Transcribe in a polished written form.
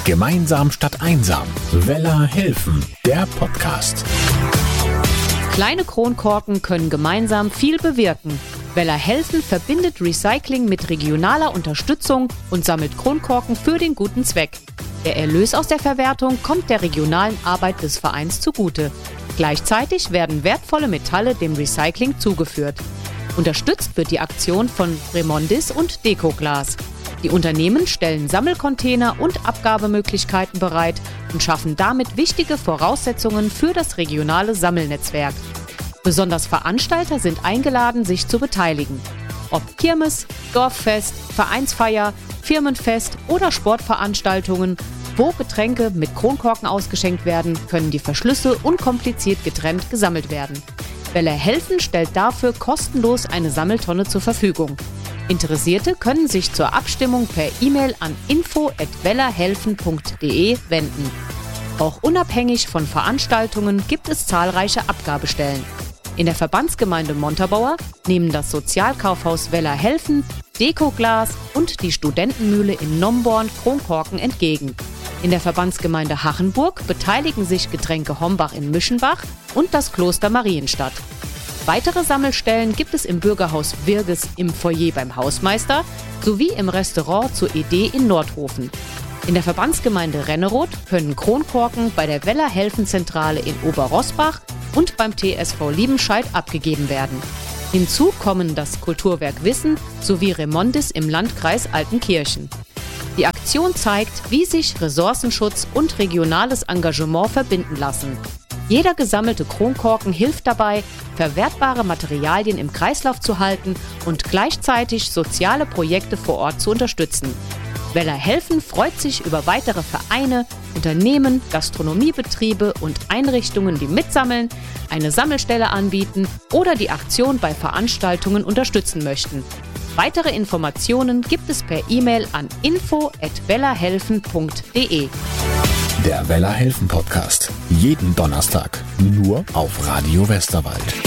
Gemeinsam statt einsam. Weller helfen, der Podcast. Kleine Kronkorken können gemeinsam viel bewirken. Weller helfen verbindet Recycling mit regionaler Unterstützung und sammelt Kronkorken für den guten Zweck. Der Erlös aus der Verwertung kommt der regionalen Arbeit des Vereins zugute. Gleichzeitig werden wertvolle Metalle dem Recycling zugeführt. Unterstützt wird die Aktion von Remondis und Decoglas. Die Unternehmen stellen Sammelcontainer und Abgabemöglichkeiten bereit und schaffen damit wichtige Voraussetzungen für das regionale Sammelnetzwerk. Besonders Veranstalter sind eingeladen, sich zu beteiligen. Ob Kirmes, Dorffest, Vereinsfeier, Firmenfest oder Sportveranstaltungen, wo Getränke mit Kronkorken ausgeschenkt werden, können die Verschlüsse unkompliziert getrennt gesammelt werden. Weller helfen stellt dafür kostenlos eine Sammeltonne zur Verfügung. Interessierte können sich zur Abstimmung per E-Mail an info@wellerhelfen.de wenden. Auch unabhängig von Veranstaltungen gibt es zahlreiche Abgabestellen. In der Verbandsgemeinde Montabaur nehmen das Sozialkaufhaus Weller helfen, Decoglas und die Studentenmühle in Nomborn Kronkorken entgegen. In der Verbandsgemeinde Hachenburg beteiligen sich Getränke Hombach in Müschenbach und das Kloster Marienstadt. Weitere Sammelstellen gibt es im Bürgerhaus Wirges im Foyer beim Hausmeister sowie im Restaurant zur Idee in Nordhofen. In der Verbandsgemeinde Renneroth können Kronkorken bei der Weller Helfen-Zentrale in Oberroßbach und beim TSV Liebenscheid abgegeben werden. Hinzu kommen das Kulturwerk Wissen sowie Remondis im Landkreis Altenkirchen. Die Aktion zeigt, wie sich Ressourcenschutz und regionales Engagement verbinden lassen. Jeder gesammelte Kronkorken hilft dabei, verwertbare Materialien im Kreislauf zu halten und gleichzeitig soziale Projekte vor Ort zu unterstützen. Weller helfen freut sich über weitere Vereine, Unternehmen, Gastronomiebetriebe und Einrichtungen, die mitsammeln, eine Sammelstelle anbieten oder die Aktion bei Veranstaltungen unterstützen möchten. Weitere Informationen gibt es per E-Mail an info@wellerhelfen.de. Der Weller helfen Podcast. Jeden Donnerstag. Nur auf Radio Westerwald.